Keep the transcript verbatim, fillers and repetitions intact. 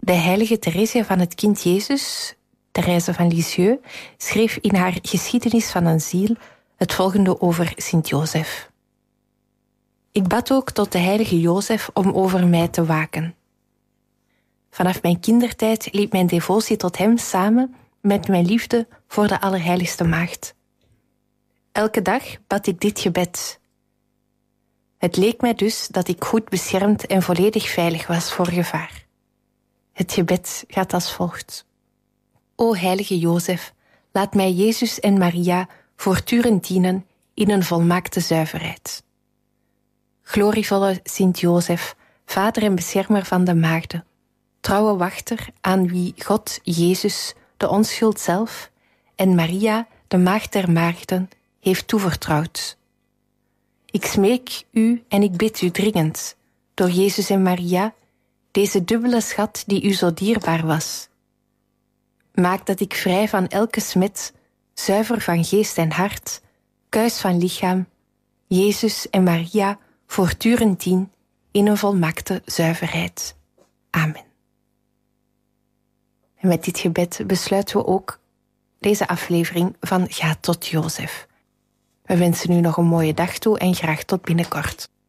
De heilige Theresia van het kind Jezus, Thérèse van Lisieux, schreef in haar Geschiedenis van een ziel het volgende over Sint Jozef. Ik bad ook tot de heilige Jozef om over mij te waken. Vanaf mijn kindertijd liep mijn devotie tot hem samen met mijn liefde voor de Allerheiligste Maagd. Elke dag bad ik dit gebed. Het leek mij dus dat ik goed beschermd en volledig veilig was voor gevaar. Het gebed gaat als volgt. O heilige Jozef, laat mij Jezus en Maria voortdurend dienen in een volmaakte zuiverheid. Glorievolle Sint Jozef, vader en beschermer van de maagden, trouwe wachter aan wie God, Jezus, de onschuld zelf, en Maria, de maagd der maagden, heeft toevertrouwd. Ik smeek u en ik bid u dringend, door Jezus en Maria, deze dubbele schat die u zo dierbaar was. Maak dat ik vrij van elke smet, zuiver van geest en hart, kuis van lichaam, Jezus en Maria voortdurend dien in een volmaakte zuiverheid. Amen. En met dit gebed besluiten we ook deze aflevering van Ga tot Jozef. We wensen u nog een mooie dag toe en graag tot binnenkort.